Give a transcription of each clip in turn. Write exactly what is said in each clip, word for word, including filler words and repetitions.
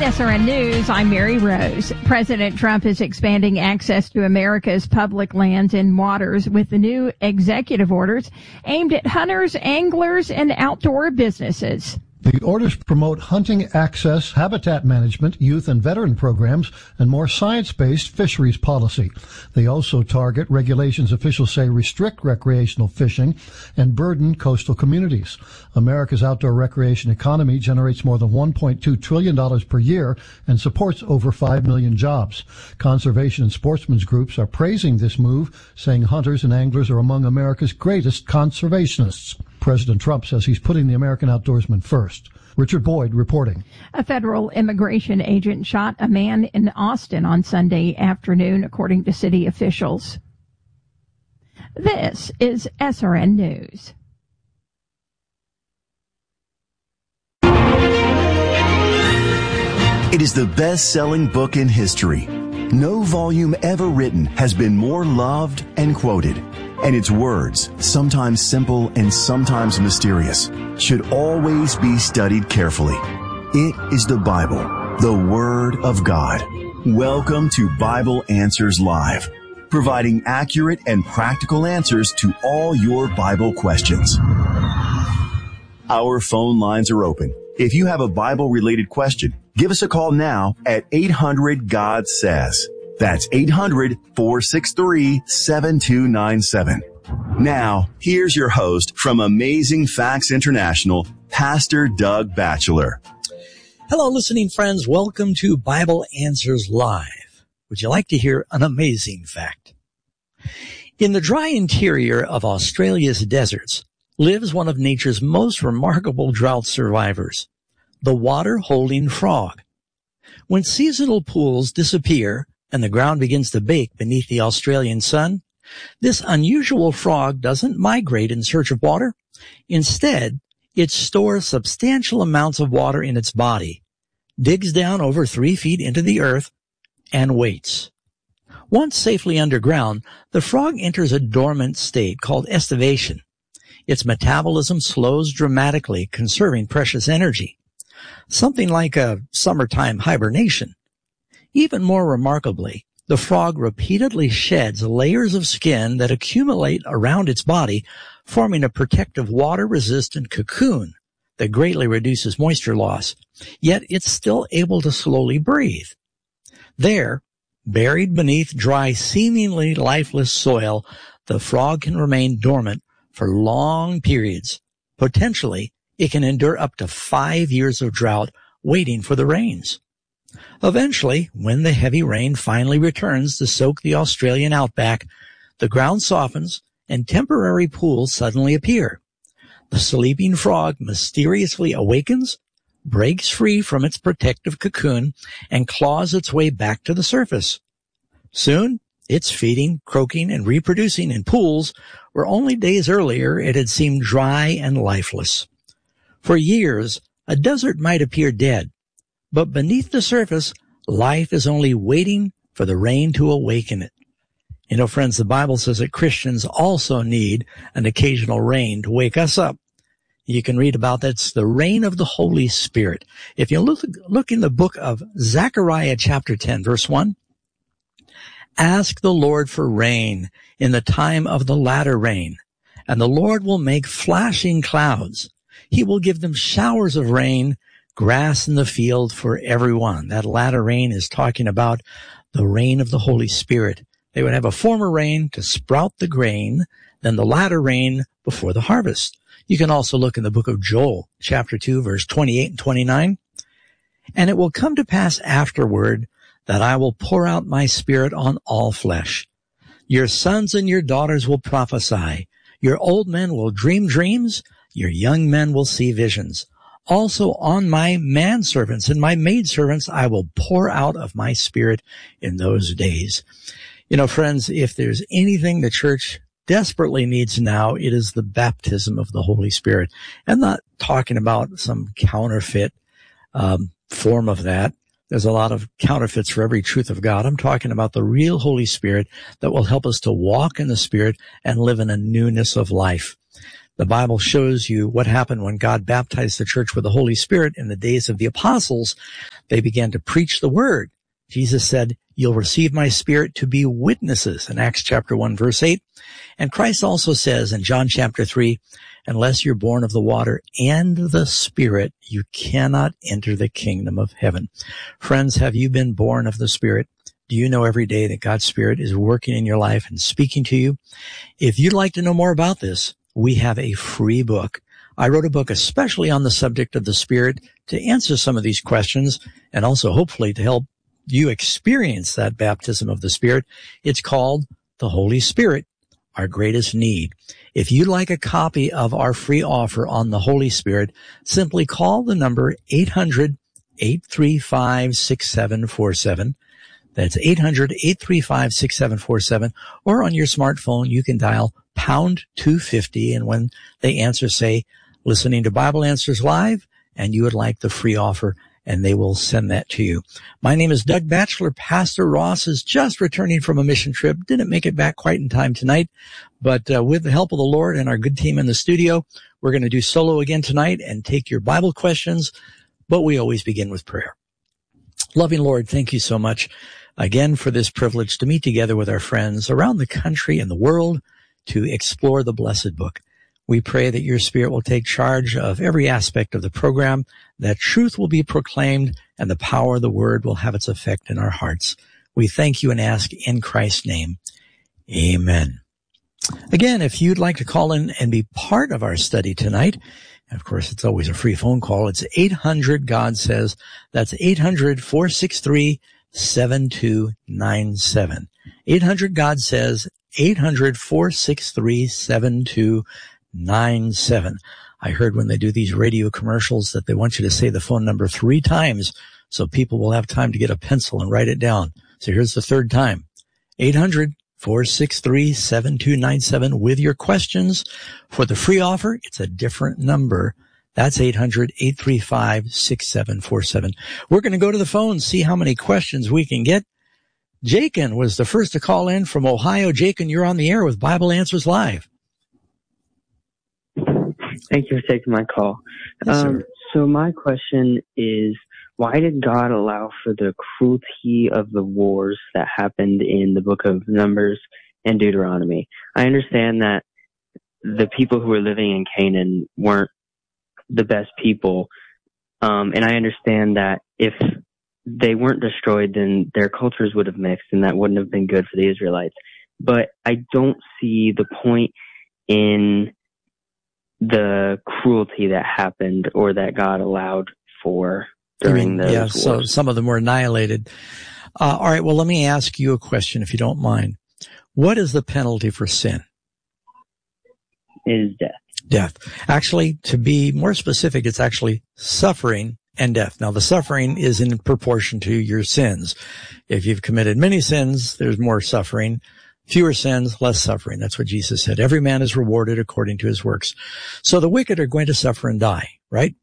S R N News, I'm Mary Rose. President Trump is expanding access to America's public lands and waters with the new executive orders aimed at hunters, anglers, and outdoor businesses. The orders promote hunting access, habitat management, youth and veteran programs, and more science-based fisheries policy. They also target regulations officials say restrict recreational fishing and burden coastal communities. America's outdoor recreation economy generates more than one point two trillion dollars per year and supports over five million jobs. Conservation and sportsmen's groups are praising this move, saying hunters and anglers are among America's greatest conservationists. President Trump says he's putting the American outdoorsman first. Richard Boyd reporting. A federal immigration agent shot a man in Austin on Sunday afternoon, according to city officials. This is S R N News. It is the best-selling book in history. No volume ever written has been more loved and quoted. And its words, sometimes simple and sometimes mysterious, should always be studied carefully. It is the Bible, the Word of God. Welcome to Bible Answers Live, providing accurate and practical answers to all your Bible questions. Our phone lines are open. If you have a Bible-related question, give us a call now at eight hundred God says. That's eight hundred, four six three, seven two nine seven. Now, here's your host from Amazing Facts International, Pastor Doug Batchelor. Hello, listening friends. Welcome to Bible Answers Live. Would you like to hear an amazing fact? In the dry interior of Australia's deserts lives one of nature's most remarkable drought survivors, the water-holding frog. When seasonal pools disappear and the ground begins to bake beneath the Australian sun, this unusual frog doesn't migrate in search of water. Instead, it stores substantial amounts of water in its body, digs down over three feet into the earth, and waits. Once safely underground, the frog enters a dormant state called estivation. Its metabolism slows dramatically, conserving precious energy. Something like a summertime hibernation. Even more remarkably, the frog repeatedly sheds layers of skin that accumulate around its body, forming a protective water-resistant cocoon that greatly reduces moisture loss. Yet it's still able to slowly breathe. There, buried beneath dry, seemingly lifeless soil, the frog can remain dormant for long periods. Potentially, it can endure up to five years of drought, waiting for the rains. Eventually, when the heavy rain finally returns to soak the Australian outback, the ground softens and temporary pools suddenly appear. The sleeping frog mysteriously awakens, breaks free from its protective cocoon, and claws its way back to the surface. Soon, it's feeding, croaking, and reproducing in pools where only days earlier it had seemed dry and lifeless. For years, a desert might appear dead, but beneath the surface, life is only waiting for the rain to awaken it. You know, friends, the Bible says that Christians also need an occasional rain to wake us up. You can read about that. It's the rain of the Holy Spirit. If you look, look in the book of Zechariah chapter ten, verse one, ask the Lord for rain in the time of the latter rain, and the Lord will make flashing clouds. He will give them showers of rain, grass in the field for everyone. That latter rain is talking about the rain of the Holy Spirit. They would have a former rain to sprout the grain, then the latter rain before the harvest. You can also look in the book of Joel, chapter two, verse twenty-eight and twenty-nine. And it will come to pass afterward that I will pour out my spirit on all flesh. Your sons and your daughters will prophesy. Your old men will dream dreams. Your young men will see visions. Also on my manservants and my maidservants I will pour out of my spirit in those days. You know, friends, if there's anything the church desperately needs now, it is the baptism of the Holy Spirit. I'm not talking about some counterfeit um, form of that. There's a lot of counterfeits for every truth of God. I'm talking about the real Holy Spirit that will help us to walk in the Spirit and live in a newness of life. The Bible shows you what happened when God baptized the church with the Holy Spirit in the days of the apostles. They began to preach the word. Jesus said, you'll receive my Spirit to be witnesses in Acts chapter one, verse eight. And Christ also says in John chapter three, unless you're born of the water and the Spirit, you cannot enter the kingdom of heaven. Friends, have you been born of the Spirit? Do you know every day that God's Spirit is working in your life and speaking to you? If you'd like to know more about this, we have a free book. I wrote a book especially on the subject of the Spirit to answer some of these questions and also hopefully to help you experience that baptism of the Spirit. It's called The Holy Spirit, Our Greatest Need. If you'd like a copy of our free offer on the Holy Spirit, simply call the number eight hundred, eight three five, six seven four seven. That's eight hundred, eight three five, six seven four seven. Or on your smartphone, you can dial pound two fifty. And when they answer, say, listening to Bible Answers Live, and you would like the free offer, and they will send that to you. My name is Doug Batchelor. Pastor Ross is just returning from a mission trip. Didn't make it back quite in time tonight, but uh, with the help of the Lord and our good team in the studio, we're going to do solo again tonight and take your Bible questions, but we always begin with prayer. Loving Lord, thank you so much again for this privilege to meet together with our friends around the country and the world to explore the blessed book. We pray that your Spirit will take charge of every aspect of the program, that truth will be proclaimed, and the power of the word will have its effect in our hearts. We thank you and ask in Christ's name. Amen. Again, if you'd like to call in and be part of our study tonight, and of course, it's always a free phone call. It's eight hundred, God says. That's eight hundred, four six three, seven two nine seven. eight hundred, God says, eight hundred, four six three, seven two nine seven. I heard when they do these radio commercials that they want you to say the phone number three times so people will have time to get a pencil and write it down. So here's the third time. eight hundred, four six three, seven two nine seven with your questions. For the free offer, it's a different number. That's eight hundred, eight three five, six seven four seven. We're going to go to the phone, see how many questions we can get. Jakin was the first to call in from Ohio. Jakin, you're on the air with Bible Answers Live. Thank you for taking my call. Yes, um, so my question is, why did God allow for the cruelty of the wars that happened in the book of Numbers and Deuteronomy? I understand that the people who were living in Canaan weren't the best people, um, and I understand that if they weren't destroyed, then their cultures would have mixed, and that wouldn't have been good for the Israelites. But I don't see the point in the cruelty that happened or that God allowed for during those yeah, wars. So some of them were annihilated. Uh, all right, well, let me ask you a question, if you don't mind. What is the penalty for sin? It is death. Death. Actually, to be more specific, it's actually suffering and death. Now, the suffering is in proportion to your sins. If you've committed many sins, there's more suffering. Fewer sins, less suffering. That's what Jesus said. Every man is rewarded according to his works. So the wicked are going to suffer and die, right?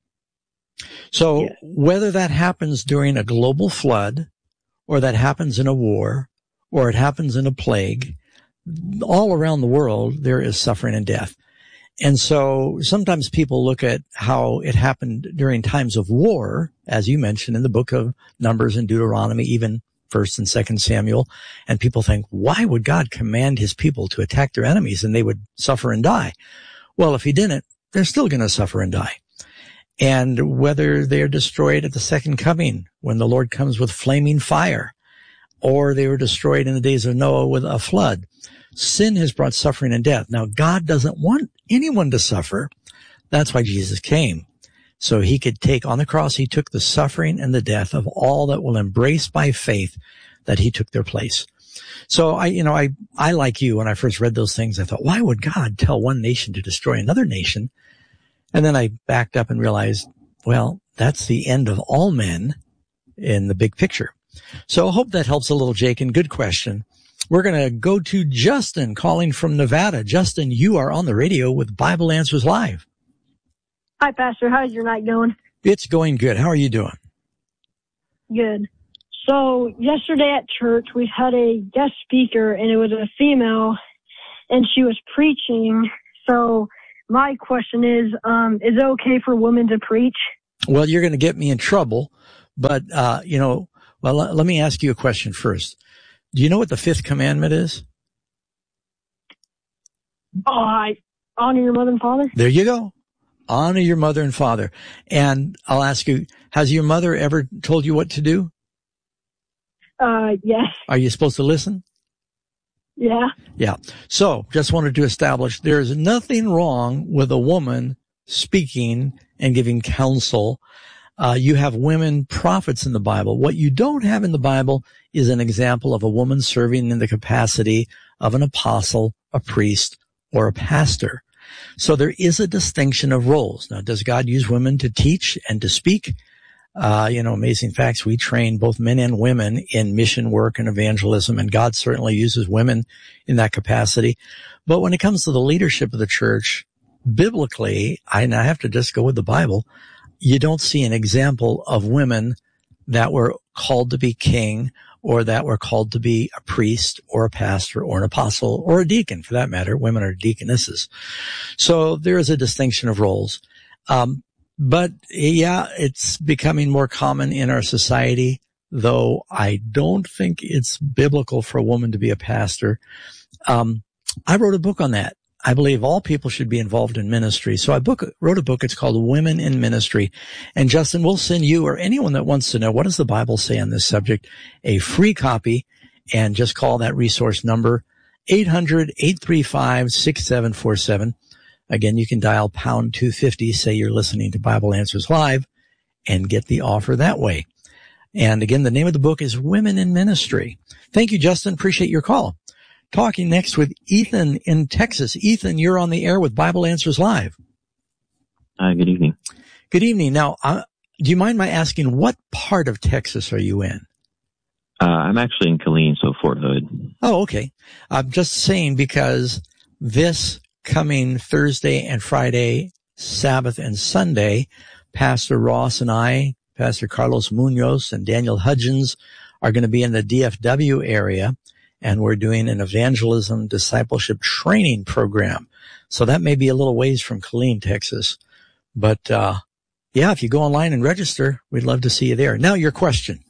So yeah. Whether that happens during a global flood, or that happens in a war, or it happens in a plague, all around the world, there is suffering and death. And so sometimes people look at how it happened during times of war, as you mentioned in the book of Numbers and Deuteronomy, even First and Second Samuel, and people think, why would God command his people to attack their enemies and they would suffer and die? Well, if he didn't, they're still going to suffer and die. And whether they're destroyed at the second coming, when the Lord comes with flaming fire, or they were destroyed in the days of Noah with a flood, sin has brought suffering and death. Now, God doesn't want anyone to suffer. That's why Jesus came. So he could take on the cross, he took the suffering and the death of all that will embrace by faith that he took their place. So I, you know, I, I like you, when I first read those things, I thought, why would God tell one nation to destroy another nation? And then I backed up and realized, well, that's the end of all men in the big picture. So I hope that helps a little, Jake, and good question. We're going to go to Justin calling from Nevada. Justin, you are on the radio with Bible Answers Live. Hi, Pastor. How's your night going? It's going good. How are you doing? Good. So yesterday at church, we had a guest speaker, and it was a female, and she was preaching. So my question is, um, is it okay for women to preach? Well, you're going to get me in trouble, but, uh, you know, well, let, let me ask you a question first. Do you know what the fifth commandment is? Oh, I honor your mother and father. There you go. Honor your mother and father. And I'll ask you, has your mother ever told you what to do? Uh, yes. Are you supposed to listen? Yeah. Yeah. So just wanted to establish there's nothing wrong with a woman speaking and giving counsel. Uh, you have women prophets in the Bible. What you don't have in the Bible is an example of a woman serving in the capacity of an apostle, a priest, or a pastor. So there is a distinction of roles. Now, does God use women to teach and to speak? Uh, you know, amazing facts. We train both men and women in mission work and evangelism, and God certainly uses women in that capacity. But when it comes to the leadership of the church, biblically, I, and I have to just go with the Bible, you don't see an example of women that were called to be king or that were called to be a priest or a pastor or an apostle or a deacon, for that matter. Women are deaconesses. So there is a distinction of roles. Um, but yeah, it's becoming more common in our society, though I don't think it's biblical for a woman to be a pastor. Um, I wrote a book on that. I believe all people should be involved in ministry. So I book, wrote a book. It's called Women in Ministry. And Justin, we'll send you or anyone that wants to know what does the Bible say on this subject, a free copy, and just call that resource number eight hundred, eight three five, six seven four seven. Again, you can dial pound two fifty, say you're listening to Bible Answers Live, and get the offer that way. And again, the name of the book is Women in Ministry. Thank you, Justin. Appreciate your call. Talking next with Ethan in Texas. Ethan, you're on the air with Bible Answers Live. Hi, good evening. Good evening. Now, uh, do you mind my asking, what part of Texas are you in? Uh, I'm actually in Killeen, so Fort Hood. Oh, okay. I'm just saying because this coming Thursday and Friday, Sabbath and Sunday, Pastor Ross and I, Pastor Carlos Munoz and Daniel Hudgens are going to be in the D F W area. And we're doing an evangelism discipleship training program. So that may be a little ways from Killeen, Texas. But, uh, yeah, if you go online and register, we'd love to see you there. Now, your question.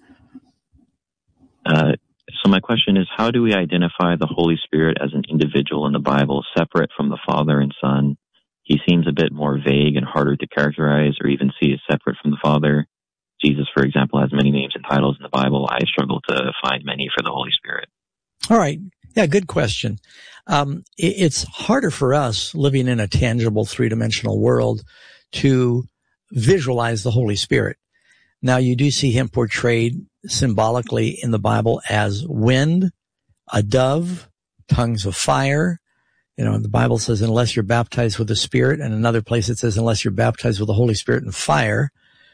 Uh, so my question is, how do we identify the Holy Spirit as an individual in the Bible, separate from the Father and Son? He seems a bit more vague and harder to characterize or even see as separate from the Father. Jesus, for example, has many names and titles in the Bible. I struggle to find many for the Holy Spirit. All right. Yeah, good question. Um, it, it's harder for us living in a tangible three-dimensional world to visualize the Holy Spirit. Now, you do see him portrayed symbolically in the Bible as wind, a dove, tongues of fire. You know, the Bible says, unless you're baptized with the Spirit, and another place it says, unless you're baptized with the Holy Spirit and fire.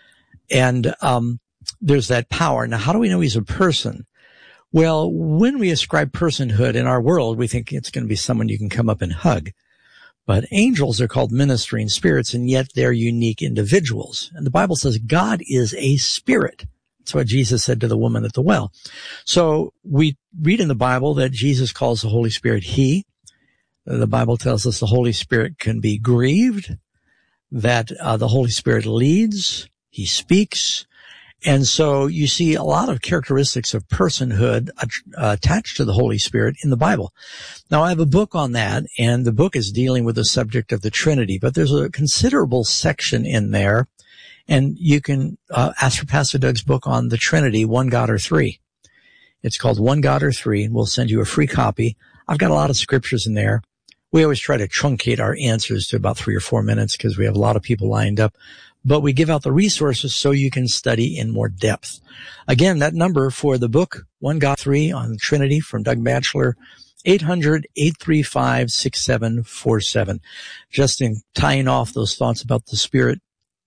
And um, there's that power. Now, how do we know he's a person? Well, when we ascribe personhood in our world, we think it's going to be someone you can come up and hug. But angels are called ministering spirits, and yet they're unique individuals. And the Bible says God is a spirit. That's what Jesus said to the woman at the well. So we read in the Bible that Jesus calls the Holy Spirit he. The Bible tells us the Holy Spirit can be grieved, that uh, the Holy Spirit leads, he speaks. And so you see a lot of characteristics of personhood uh, attached to the Holy Spirit in the Bible. Now, I have a book on that, and the book is dealing with the subject of the Trinity, but there's a considerable section in there, and you can uh, ask for Pastor Doug's book on the Trinity, One God or Three. It's called One God or Three, and we'll send you a free copy. I've got a lot of scriptures in there. We always try to truncate our answers to about three or four minutes because we have a lot of people lined up. But we give out the resources so you can study in more depth. Again, that number for the book, One God Three on the Trinity from Doug Batchelor, eight hundred, eight three five, six seven four seven. Just in tying off those thoughts about the Spirit,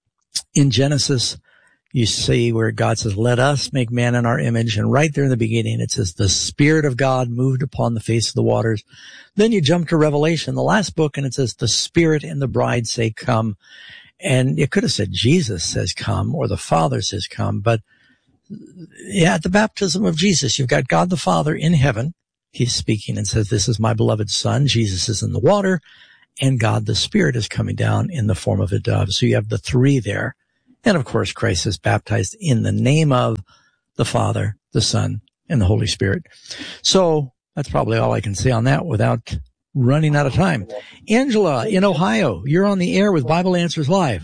in Genesis, you see where God says, let us make man in our image. And right there in the beginning, it says, the Spirit of God moved upon the face of the waters. Then you jump to Revelation, the last book, and it says, the Spirit and the bride say, come. And it could have said Jesus says come or the Father says come, but yeah, at the baptism of Jesus, you've got God the Father in heaven. He's speaking and says, this is my beloved Son. Jesus is in the water, and God the Spirit is coming down in the form of a dove. So you have the three there. And of course, Christ is baptized in the name of the Father, the Son, and the Holy Spirit. So that's probably all I can say on that without running out of time. Angela in Ohio, you're on the air with Bible Answers Live.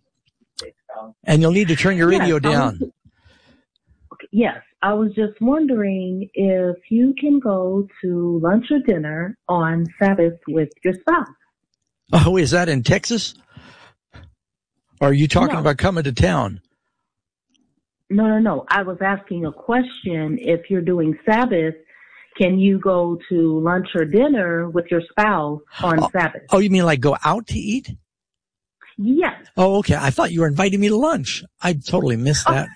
And you'll need to turn your radio yes, down. Was, yes, I was just wondering if you can go to lunch or dinner on Sabbath with your spouse. Oh, is that in Texas? Or are you talking no. about coming to town? No, no, no. I was asking a question. If you're doing Sabbath, can you go to lunch or dinner with your spouse on oh, Sabbath? Oh, you mean like go out to eat? Yes. Oh, okay. I thought you were inviting me to lunch. I totally missed that.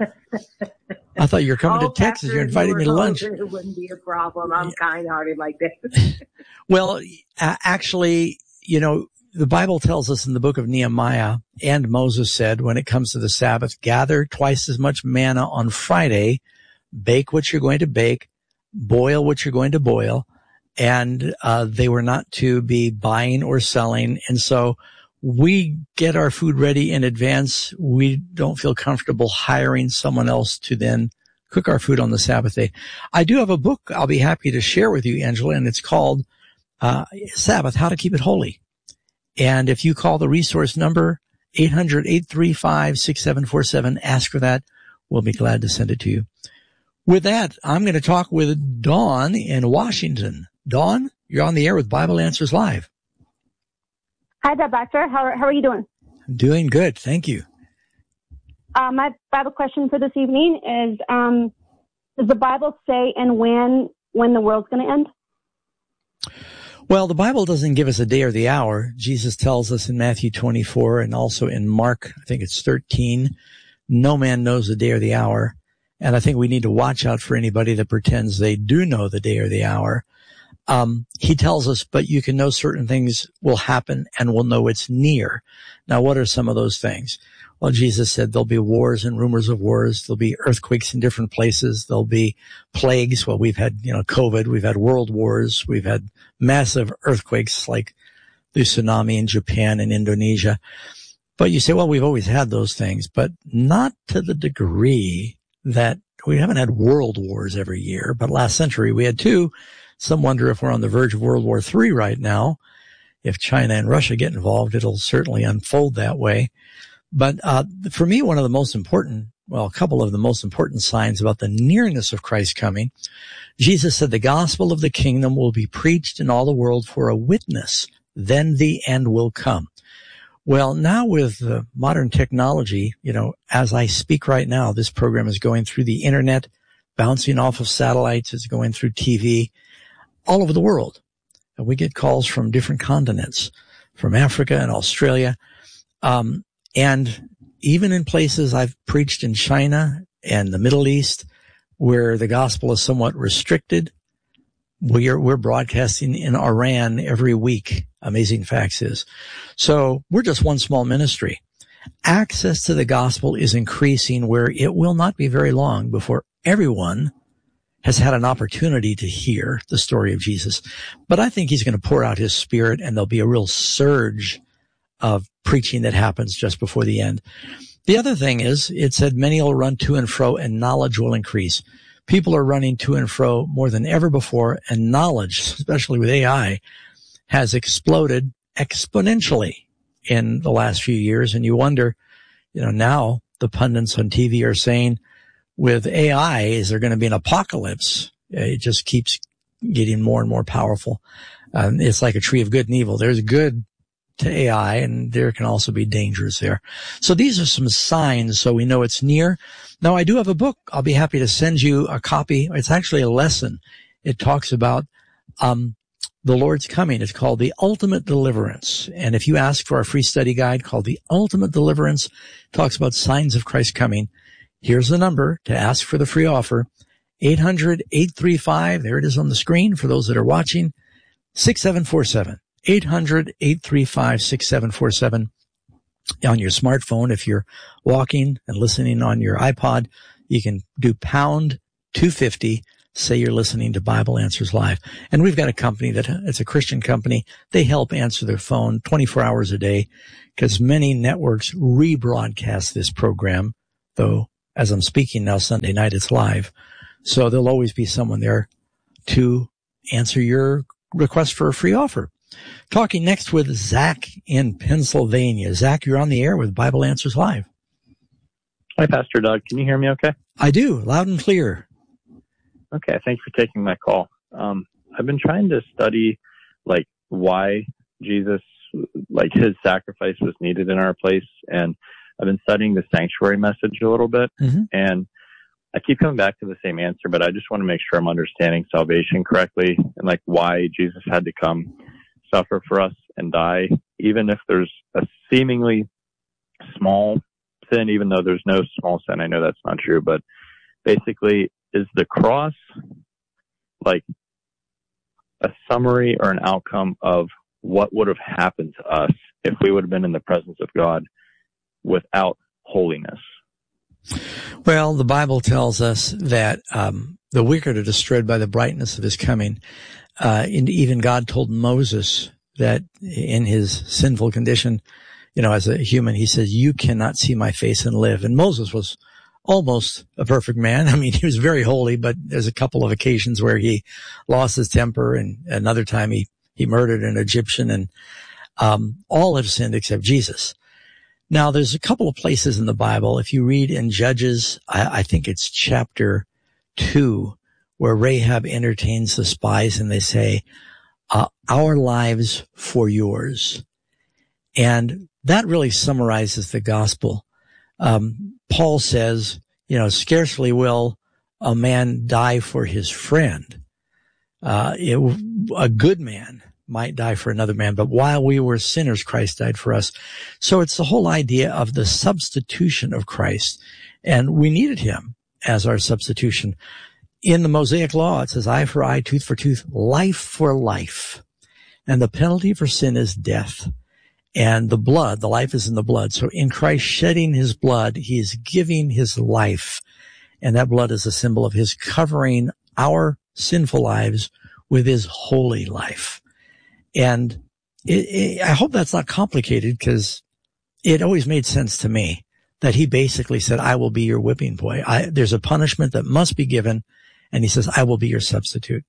I thought you were coming oh, to Texas. Pastor, You're inviting me to lunch. It wouldn't be a problem. I'm kind-hearted like that. Well, uh, actually, you know, the Bible tells us in the book of Nehemiah, and Moses said, when it comes to the Sabbath, gather twice as much manna on Friday, bake what you're going to bake, boil what you're going to boil, and uh, they were not to be buying or selling. And so we get our food ready in advance. We don't feel comfortable hiring someone else to then cook our food on the Sabbath day. I do have a book I'll be happy to share with you, Angela, and it's called uh, Sabbath, How to Keep It Holy. And if you call the resource number, eight hundred, eight three five, six seven four seven, ask for that. We'll be glad to send it to you. With that, I'm going to talk with Dawn in Washington. Dawn, you're on the air with Bible Answers Live. Hi there, Doctor. How are, how are you doing? I'm doing good. Thank you. Uh, my Bible question for this evening is, um, does the Bible say and when, when the world's going to end? Well, the Bible doesn't give us a day or the hour. Jesus tells us in Matthew twenty-four and also in Mark, I think it's thirteen, no man knows the day or the hour. And I think we need to watch out for anybody that pretends they do know the day or the hour. Um, he tells us, but you can know certain things will happen and we'll know it's near. Now, what are some of those things? Well, Jesus said there'll be wars and rumors of wars. There'll be earthquakes in different places. There'll be plagues. Well, we've had, you know, COVID. We've had world wars. We've had massive earthquakes like the tsunami in Japan and Indonesia. But you say, well, we've always had those things, but not to the degree that we haven't had world wars every year. But last century we had two. Some wonder if we're on the verge of World War Three right now. If China and Russia get involved, it'll certainly unfold that way. But uh for me, one of the most important, well, a couple of the most important signs about the nearness of Christ coming, Jesus said the gospel of the kingdom will be preached in all the world for a witness. Then the end will come. Well, now with uh, modern technology, you know, as I speak right now, this program is going through the internet, bouncing off of satellites. It's going through T V all over the world. And we get calls from different continents, from Africa and Australia. Um, and even in places I've preached in China and the Middle East, where the gospel is somewhat restricted, we're, we're broadcasting in Iran every week. Amazing Facts is. So we're just one small ministry. Access to the gospel is increasing where it will not be very long before everyone has had an opportunity to hear the story of Jesus. But I think he's going to pour out his Spirit and there'll be a real surge of preaching that happens just before the end. The other thing is, it said many will run to and fro and knowledge will increase. People are running to and fro more than ever before, and knowledge, especially with A I, has exploded exponentially in the last few years. And you wonder, you know, now the pundits on T V are saying, with A I, is there going to be an apocalypse? It just keeps getting more and more powerful. Um, it's like a tree of good and evil. There's good to A I, and there can also be dangers there. So these are some signs so we know it's near. Now, I do have a book. I'll be happy to send you a copy. It's actually a lesson. It talks about um the Lord's coming. It's called The Ultimate Deliverance. And if you ask for our free study guide called The Ultimate Deliverance, it talks about signs of Christ coming. Here's the number to ask for the free offer, eight hundred, eight three five, there it is on the screen for those that are watching, six seven four seven, eight hundred, eight three five, six seven four seven. On your smartphone, if you're walking and listening on your iPod, you can do pound two fifty, say you're listening to Bible Answers Live. And we've got a company that, it's a Christian company. They help answer their phone twenty-four hours a day because many networks rebroadcast this program, though as I'm speaking now Sunday night, it's live. So there'll always be someone there to answer your request for a free offer. Talking next with Zach in Pennsylvania. Zach, you're on the air with Bible Answers Live. Hi, Pastor Doug. Can you hear me okay? I do, loud and clear. Okay, thanks for taking my call. Um, I've been trying to study, like, why Jesus, like, his sacrifice was needed in our place, and I've been studying the sanctuary message a little bit, mm-hmm. and I keep coming back to the same answer, but I just want to make sure I'm understanding salvation correctly, and, like, why Jesus had to come suffer for us and die, even if there's a seemingly small sin, even though there's no small sin. I know that's not true, but basically, is the cross like a summary or an outcome of what would have happened to us if we would have been in the presence of God without holiness? Well, the Bible tells us that um, the wicked are destroyed by the brightness of his coming. Uh, and even God told Moses that in his sinful condition, you know, as a human, he says, you cannot see my face and live. And Moses was almost a perfect man. I mean, he was very holy, but there's a couple of occasions where he lost his temper, and another time he, he murdered an Egyptian, and um, all have sinned except Jesus. Now, there's a couple of places in the Bible. If you read in Judges, I, I think it's chapter two, where Rahab entertains the spies and they say, uh, our lives for yours. And that really summarizes the gospel. Um, Paul says, you know, scarcely will a man die for his friend. Uh, it, a good man might die for another man, but while we were sinners, Christ died for us. So it's the whole idea of the substitution of Christ, and we needed him as our substitution. In the Mosaic Law, it says eye for eye, tooth for tooth, life for life. And the penalty for sin is death. And the blood, the life is in the blood. So in Christ shedding his blood, he is giving his life. And that blood is a symbol of his covering our sinful lives with his holy life. And it, it, I hope that's not complicated, because it always made sense to me that he basically said, I will be your whipping boy. I, there's a punishment that must be given. And he says, I will be your substitute.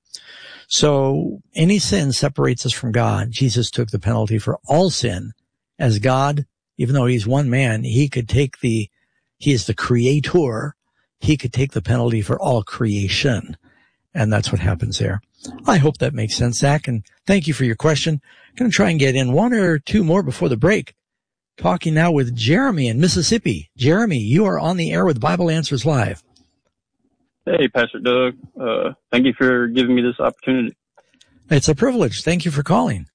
So any sin separates us from God. Jesus took the penalty for all sin. As God, even though he's one man, he could take the, he is the creator. He could take the penalty for all creation. And that's what happens there. I hope that makes sense, Zach. And thank you for your question. I'm going to try and get in one or two more before the break. Talking now with Jeremy in Mississippi. Jeremy, you are on the air with Bible Answers Live. Hey, Pastor Doug. Uh, thank you for giving me this opportunity. It's a privilege. Thank you for calling.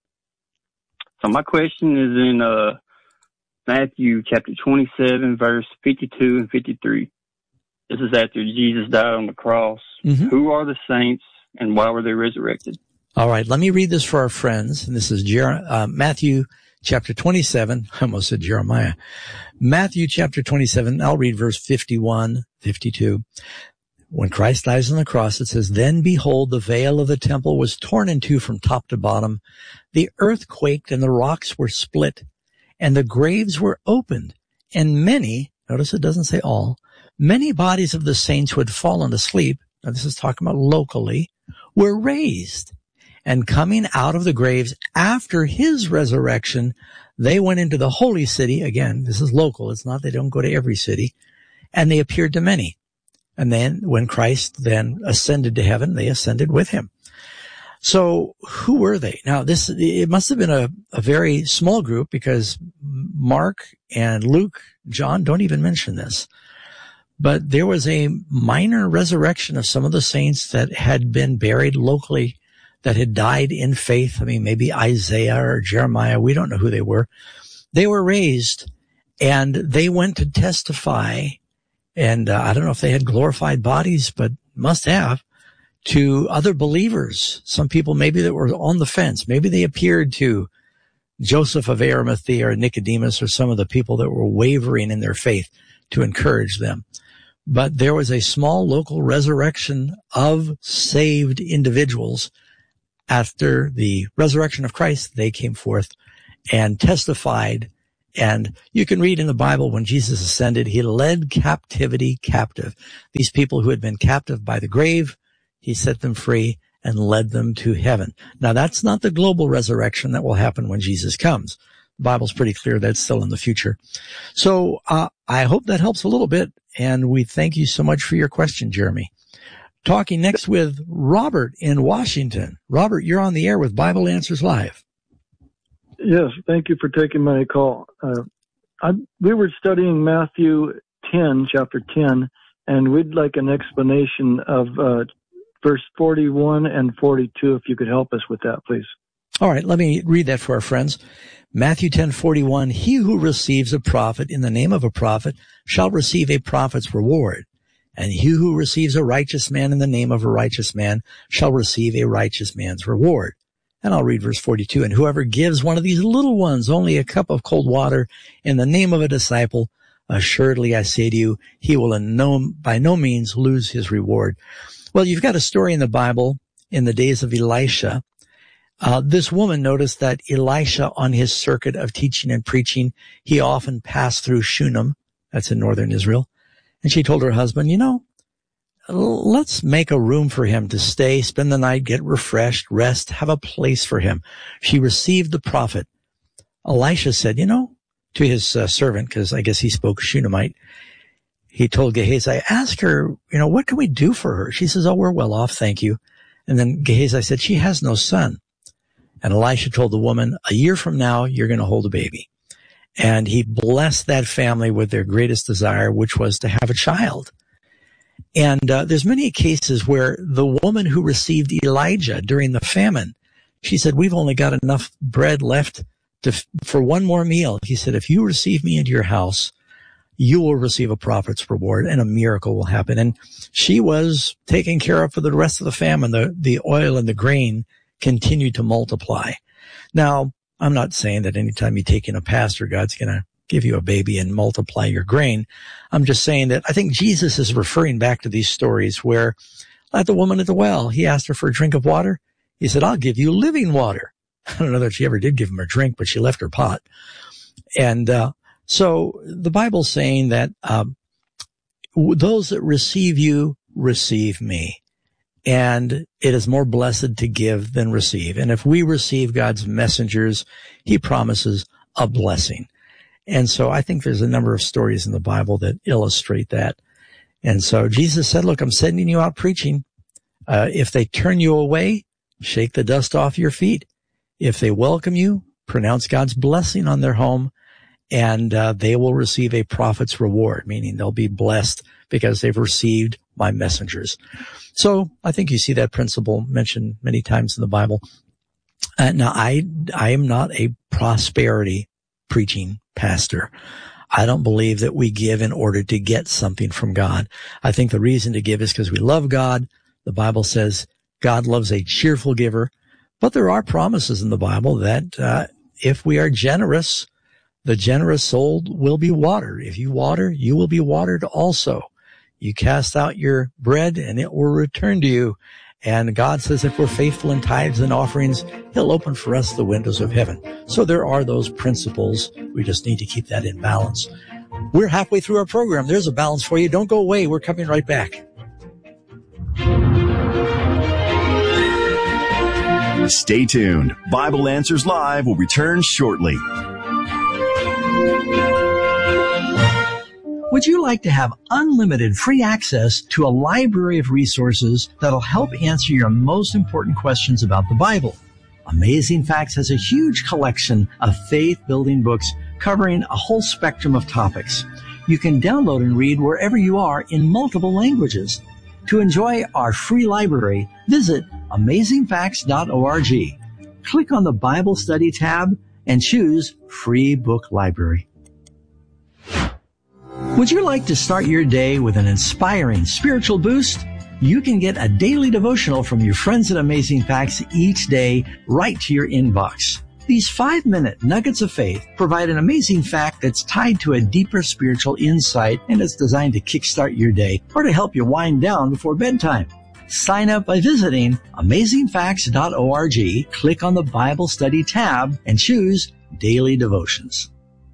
So my question is in uh, Matthew chapter twenty-seven, verse fifty-two and fifty-three. This is after Jesus died on the cross. Mm-hmm. Who are the saints, and why were they resurrected? All right, let me read this for our friends. And this is Jer- uh, Matthew chapter twenty-seven. I almost said Jeremiah. Matthew chapter twenty-seven. I'll read verse fifty-one, fifty-two. When Christ dies on the cross, it says, then behold, the veil of the temple was torn in two from top to bottom. The earth quaked and the rocks were split and the graves were opened. And many, notice it doesn't say all, many bodies of the saints who had fallen asleep, now this is talking about locally, were raised. And coming out of the graves after his resurrection, they went into the holy city. Again, this is local. It's not, they don't go to every city. And they appeared to many. And then when Christ then ascended to heaven, they ascended with him. So who were they? Now this, it must have been a, a very small group, because Mark and Luke, John don't even mention this. But there was a minor resurrection of some of the saints that had been buried locally, that had died in faith. I mean, maybe Isaiah or Jeremiah. We don't know who they were. They were raised, and they went to testify. And uh, I don't know if they had glorified bodies, but must have, to other believers. Some people maybe that were on the fence. Maybe they appeared to Joseph of Arimathea or Nicodemus or some of the people that were wavering in their faith to encourage them. but there was a small local resurrection of saved individuals. After the resurrection of Christ, they came forth and testified. And you can read in the Bible when Jesus ascended, he led captivity captive. These people who had been captive by the grave, he set them free and led them to heaven. Now, that's not the global resurrection that will happen when Jesus comes. The Bible's pretty clear that's still in the future. So uh, I hope that helps a little bit, and we thank you so much for your question, Jeremy. Talking next with Robert in Washington. Robert, you're on the air with Bible Answers Live. Yes, thank you for taking my call. Uh, I, we were studying Matthew ten, chapter ten, and we'd like an explanation of uh, verse forty-one and forty-two, if you could help us with that, please. All right, let me read that for our friends. Matthew ten forty-one, he who receives a prophet in the name of a prophet shall receive a prophet's reward. And he who receives a righteous man in the name of a righteous man shall receive a righteous man's reward. And I'll read verse forty-two. And whoever gives one of these little ones only a cup of cold water in the name of a disciple, assuredly I say to you, he will in no, by no means lose his reward. Well, you've got a story in the Bible in the days of Elisha. Uh, this woman noticed that Elisha, on his circuit of teaching and preaching, he often passed through Shunem. That's in northern Israel. And she told her husband, you know, let's make a room for him to stay, spend the night, get refreshed, rest, have a place for him. She received the prophet. Elisha said, you know, to his uh, servant, because I guess he spoke Shunammite, he told Gehazi, ask her, you know, what can we do for her? She says, oh, we're well off, thank you. And then Gehazi said, she has no son. And Elisha told the woman, a year from now, you're going to hold a baby. And he blessed that family with their greatest desire, which was to have a child. And uh, there's many cases where the woman who received Elijah during the famine, she said, we've only got enough bread left to, for one more meal. He said, if you receive me into your house, you will receive a prophet's reward and a miracle will happen. And she was taken care of for the rest of the famine. The, the oil and the grain continued to multiply. Now, I'm not saying that anytime you take in a pastor, God's going to give you a baby and multiply your grain. I'm just saying that I think Jesus is referring back to these stories where, like the woman at the well, he asked her for a drink of water. He said, I'll give you living water. I don't know that she ever did give him a drink, but she left her pot. And uh so the Bible's saying that um, those that receive you, receive me. And it is more blessed to give than receive. And if we receive God's messengers, he promises a blessing. And so I think there's a number of stories in the Bible that illustrate that. And so Jesus said, look, I'm sending you out preaching. Uh, if they turn you away, shake the dust off your feet. If they welcome you, pronounce God's blessing on their home, and uh, they will receive a prophet's reward, meaning they'll be blessed because they've received my messengers. So I think you see that principle mentioned many times in the Bible. Uh, now, I, I am not a prosperity preaching pastor. I don't believe that we give in order to get something from God. I think the reason to give is because we love God. The Bible says God loves a cheerful giver. But there are promises in the Bible that uh, if we are generous, the generous soul will be watered. If you water, you will be watered also. You cast out your bread and it will return to you. And God says if we're faithful in tithes and offerings, he'll open for us the windows of heaven. So there are those principles. We just need to keep that in balance. We're halfway through our program. There's a balance for you. Don't go away. We're coming right back. Stay tuned. Bible Answers Live will return shortly. Would you like to have unlimited free access to a library of resources that'll help answer your most important questions about the Bible? Amazing Facts has a huge collection of faith-building books covering a whole spectrum of topics. You can download and read wherever you are in multiple languages. To enjoy our free library, visit amazing facts dot org. Click on the Bible Study tab and choose Free Book Library. Would you like to start your day with an inspiring spiritual boost? You can get a daily devotional from your friends at Amazing Facts each day right to your inbox. These five-minute nuggets of faith provide an amazing fact that's tied to a deeper spiritual insight, and it's designed to kickstart your day or to help you wind down before bedtime. Sign up by visiting amazing facts dot org, click on the Bible Study tab, and choose Daily Devotions.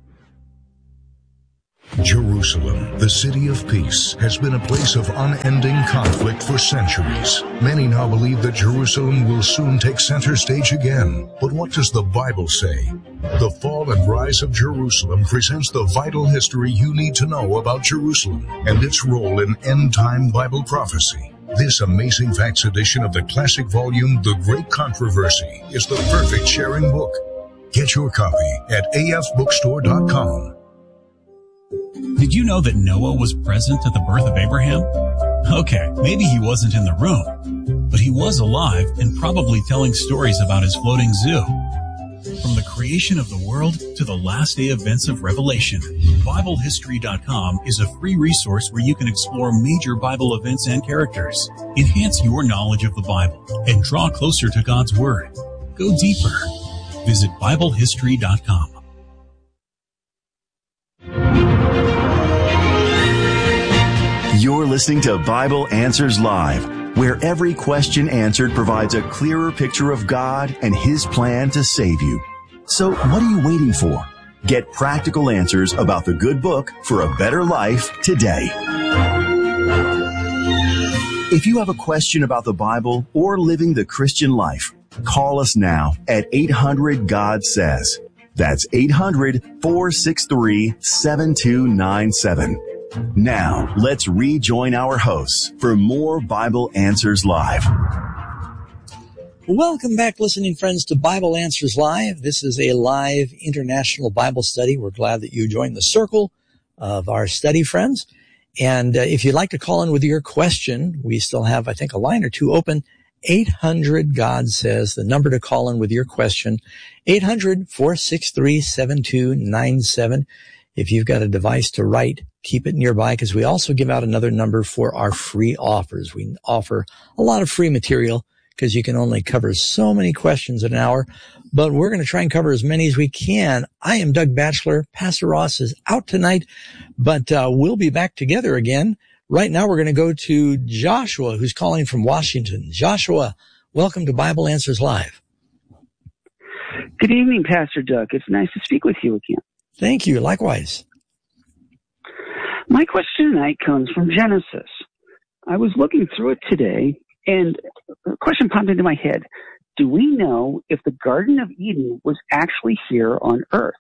Jerusalem, the city of peace, has been a place of unending conflict for centuries. Many now believe that Jerusalem will soon take center stage again. But what does the Bible say? The Fall and Rise of Jerusalem presents the vital history you need to know about Jerusalem and its role in end-time Bible prophecy. This Amazing Facts edition of the classic volume, The Great Controversy, is the perfect sharing book. Get your copy at a f bookstore dot com. Did you know that Noah was present at the birth of Abraham? Okay, maybe he wasn't in the room, but he was alive and probably telling stories about his floating zoo. From the creation of the world to the last day events of Revelation, Bible History dot com is a free resource where you can explore major Bible events and characters, enhance your knowledge of the Bible, and draw closer to God's Word. Go deeper. Visit Bible History dot com. You're listening to Bible Answers Live, where every question answered provides a clearer picture of God and His plan to save you. So what are you waiting for? Get practical answers about the good book for a better life today. If you have a question about the Bible or living the Christian life, call us now at eight hundred God says. That's eight hundred, four six three, seven two nine seven. Now, let's rejoin our hosts for more Bible Answers Live. Welcome back, listening friends, to Bible Answers Live. This is a live international Bible study. We're glad that you joined the circle of our study friends. And uh, if you'd like to call in with your question, we still have, I think, a line or two open. eight hundred God says, the number to call in with your question, eight hundred, four six three, seven two nine seven. If you've got a device to write, keep it nearby, because we also give out another number for our free offers. We offer a lot of free material because you can only cover so many questions in an hour, but we're going to try and cover as many as we can. I am Doug Batchelor. Pastor Ross is out tonight, but uh, we'll be back together again. Right now we're going to go to Joshua, who's calling from Washington. Joshua, welcome to Bible Answers Live. Good evening, Pastor Doug. It's nice to speak with you again. Thank you. Likewise. My question tonight comes from Genesis. I was looking through it today, and a question popped into my head. Do we know if the Garden of Eden was actually here on earth?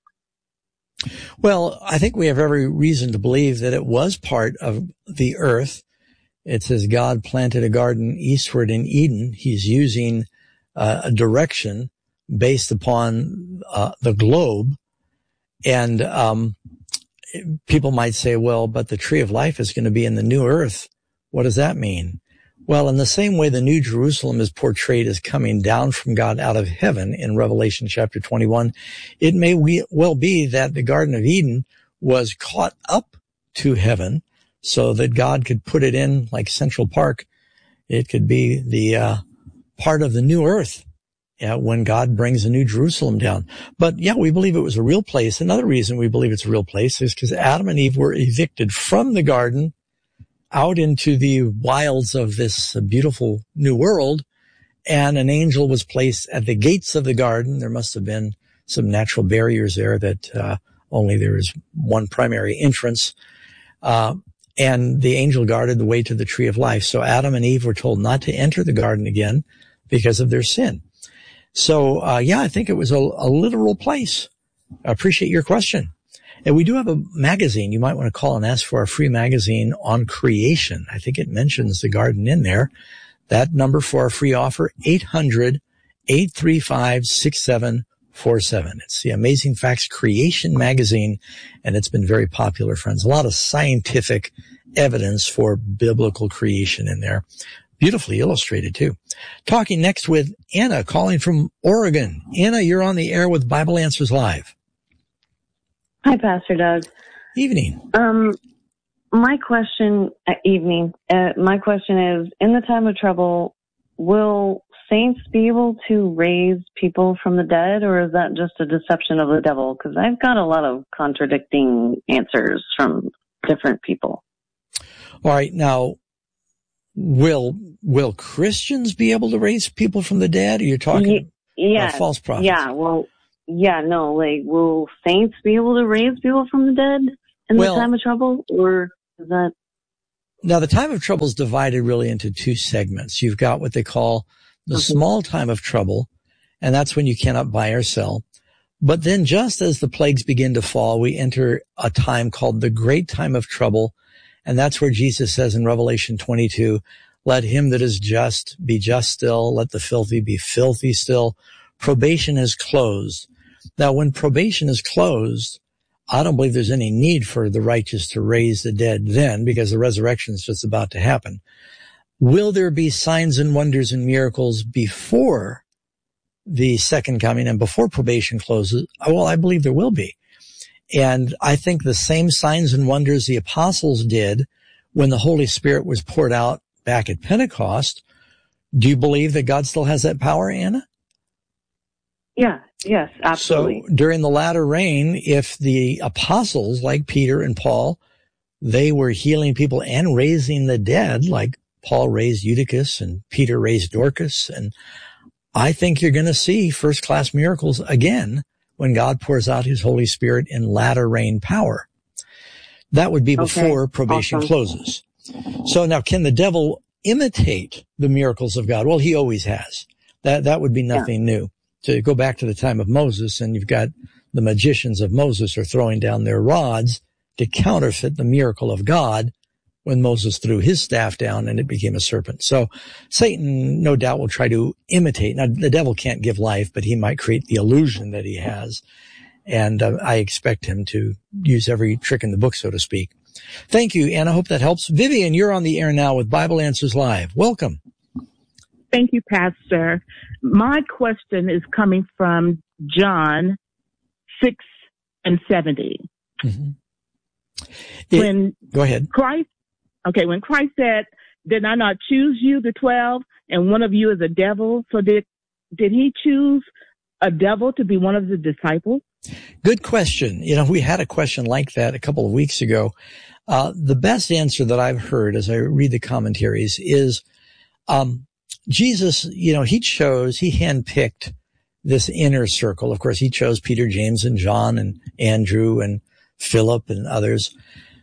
Well, I think we have every reason to believe that it was part of the earth. It says God planted a garden eastward in Eden. He's using uh, a direction based upon uh, the globe. And um people might say, well, but the tree of life is going to be in the new earth. What does that mean? Well, in the same way the New Jerusalem is portrayed as coming down from God out of heaven in Revelation chapter twenty-one, it may well be that the Garden of Eden was caught up to heaven so that God could put it in like Central Park. It could be the uh part of the new earth. Yeah, when God brings a New Jerusalem down. But yeah, we believe it was a real place. Another reason we believe it's a real place is because Adam and Eve were evicted from the garden out into the wilds of this beautiful new world, and an angel was placed at the gates of the garden. There must have been some natural barriers there that uh, only there is one primary entrance. Uh, and the angel guarded the way to the tree of life. So Adam and Eve were told not to enter the garden again because of their sin. So, uh, yeah, I think it was a, a literal place. I appreciate your question. And we do have a magazine. You might want to call and ask for our free magazine on creation. I think it mentions the garden in there. That number for our free offer, eight hundred, eight three five, six seven four seven. It's the Amazing Facts Creation magazine, and it's been very popular, friends. A lot of scientific evidence for biblical creation in there. Beautifully illustrated, too. Talking next with Anna, calling from Oregon. Anna, you're on the air with Bible Answers Live. Hi, Pastor Doug. Evening. Um, my question, uh, evening, uh, my question is, in the time of trouble, will saints be able to raise people from the dead, or is that just a deception of the devil? Because I've got a lot of contradicting answers from different people. All right. Now, will will Christians be able to raise people from the dead? Or you're talking y- yeah, about false prophets? Yeah, well, yeah, no, like, will saints be able to raise people from the dead in well, the time of trouble, or is that... Now, the time of trouble is divided really into two segments. You've got what they call the mm-hmm. small time of trouble, and that's when you cannot buy or sell. But then just as the plagues begin to fall, we enter a time called the great time of trouble, and that's where Jesus says in Revelation twenty-two, let him that is just be just still, let the filthy be filthy still. Probation is closed. Now, when probation is closed, I don't believe there's any need for the righteous to raise the dead then, because the resurrection is just about to happen. Will there be signs and wonders and miracles before the second coming and before probation closes? Well, I believe there will be. And I think the same signs and wonders the apostles did when the Holy Spirit was poured out back at Pentecost. Do you believe that God still has that power, Anna? Yeah, yes, absolutely. So during the latter rain, if the apostles like Peter and Paul, they were healing people and raising the dead, like Paul raised Eutychus and Peter raised Dorcas, and I think you're going to see first-class miracles again when God pours out his Holy Spirit in latter rain power. That would be before okay. probation awesome. closes. So now, can the devil imitate the miracles of God? Well, he always has. That that would be nothing yeah. new. To go back to the time of Moses, and you've got the magicians of Moses are throwing down their rods to counterfeit the miracle of God when Moses threw his staff down and it became a serpent. So Satan, no doubt, will try to imitate. Now, the devil can't give life, but he might create the illusion that he has. And uh, I expect him to use every trick in the book, so to speak. Thank you, and I hope that helps. Vivian, you're on the air now with Bible Answers Live. Welcome. Thank you, Pastor. My question is coming from John six and seventy. Mm-hmm. It, when go ahead. Christ, okay, when Christ said, "Did I not choose you, the twelve, and one of you is a devil?" So did did he choose a devil to be one of the disciples? Good question. You know, we had a question like that a couple of weeks ago. Uh, the best answer that I've heard as I read the commentaries is, um, Jesus, you know, he chose, he handpicked this inner circle. Of course, he chose Peter, James, and John, and Andrew, and Philip, and others.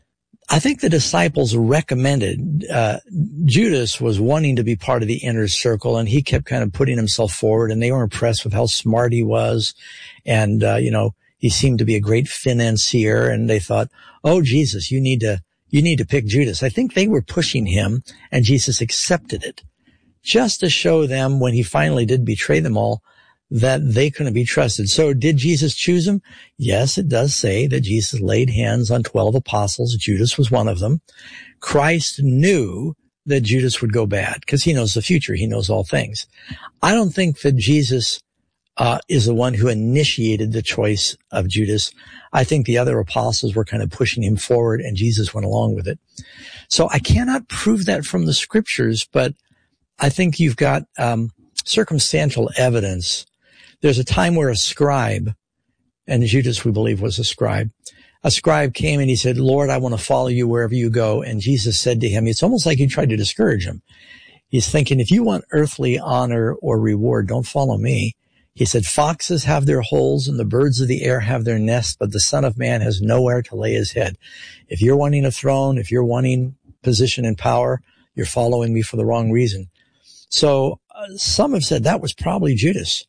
I think the disciples recommended, uh, Judas was wanting to be part of the inner circle, and he kept kind of putting himself forward, and they were impressed with how smart he was. And, uh, you know, he seemed to be a great financier, and they thought, oh, Jesus, you need to, you need to pick Judas. I think they were pushing him, and Jesus accepted it, just to show them when he finally did betray them all that they couldn't be trusted. So did Jesus choose them? Yes, it does say that Jesus laid hands on twelve apostles. Judas was one of them. Christ knew that Judas would go bad because he knows the future. He knows all things. I don't think that Jesus uh, is the one who initiated the choice of Judas. I think the other apostles were kind of pushing him forward, and Jesus went along with it. So I cannot prove that from the scriptures, but I think you've got um, circumstantial evidence. There's a time where a scribe, and Judas, we believe, was a scribe. A scribe came and he said, Lord, I want to follow you wherever you go. And Jesus said to him, it's almost like he tried to discourage him. He's thinking, if you want earthly honor or reward, don't follow me. He said, foxes have their holes and the birds of the air have their nests, but the Son of Man has nowhere to lay his head. If you're wanting a throne, if you're wanting position and power, you're following me for the wrong reason. So uh, some have said that was probably Judas.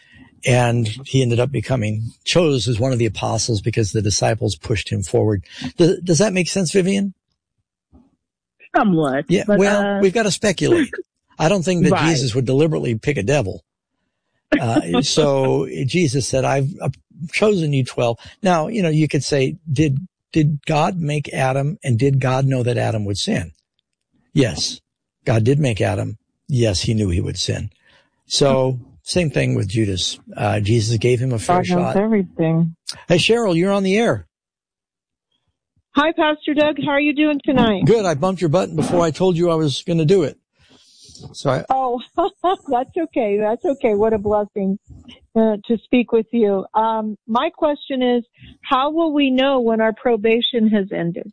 And he ended up becoming, chose as one of the apostles because the disciples pushed him forward. Does, does that make sense, Vivian? Somewhat. Yeah, but, well, uh... we've got to speculate. I don't think that right. Jesus would deliberately pick a devil. Uh, so Jesus said, I've chosen you twelve. Now, you know, you could say, did, did God make Adam, and did God know that Adam would sin? Yes. God did make Adam. Yes, he knew he would sin. So, same thing with Judas. Uh, Jesus gave him a fair God shot. knows everything. Hey, Cheryl, you're on the air. Hi, Pastor Doug. How are you doing tonight? Good. I bumped your button before I told you I was going to do it. So I, oh, Oh, that's okay. That's okay. What a blessing uh, to speak with you. Um, my question is, how will we know when our probation has ended?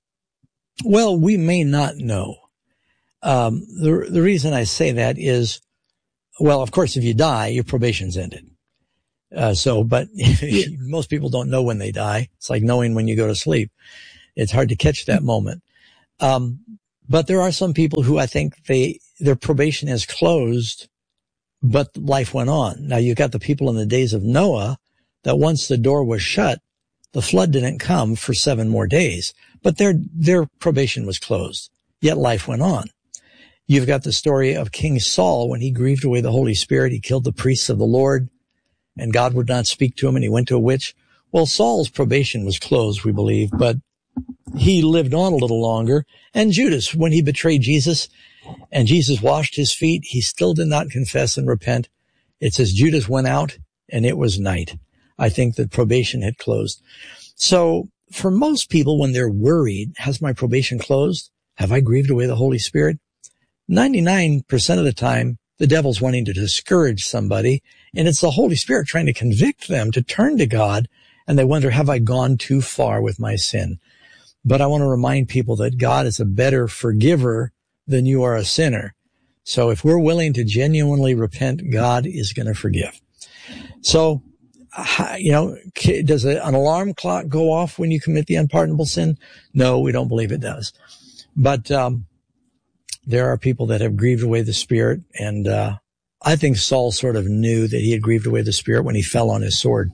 Well, we may not know. Um, the, the reason I say that is, well, of course, if you die, your probation's ended. Uh, so, but most people don't know when they die. It's like knowing when you go to sleep. It's hard to catch that moment. Um, but there are some people who I think they, their probation is closed, but life went on. Now you've got the people in the days of Noah that once the door was shut, the flood didn't come for seven more days, but their, their probation was closed, yet life went on. You've got the story of King Saul when he grieved away the Holy Spirit. He killed the priests of the Lord and God would not speak to him and he went to a witch. Well, Saul's probation was closed, we believe, but he lived on a little longer. And Judas, when he betrayed Jesus and Jesus washed his feet, he still did not confess and repent. It says Judas went out and it was night. I think that probation had closed. So for most people, when they're worried, has my probation closed? Have I grieved away the Holy Spirit? ninety-nine percent of the time, the devil's wanting to discourage somebody, and it's the Holy Spirit trying to convict them to turn to God, and they wonder, have I gone too far with my sin? But I want to remind people that God is a better forgiver than you are a sinner. So if we're willing to genuinely repent, God is going to forgive. So, you know, does an alarm clock go off when you commit the unpardonable sin? No, we don't believe it does. But um there are people that have grieved away the Spirit, and uh I think Saul sort of knew that he had grieved away the Spirit when he fell on his sword.